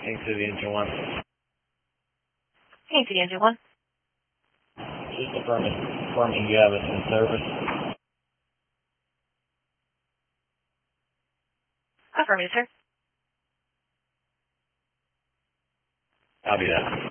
King City Engine 1. King City Engine 1. Just confirming you have us in service. Affirmative, sir. Copy that.